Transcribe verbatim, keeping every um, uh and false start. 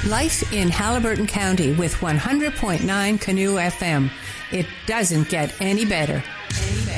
Life in Halliburton County with one hundred point nine Canoe F M. It doesn't get any better. Any better.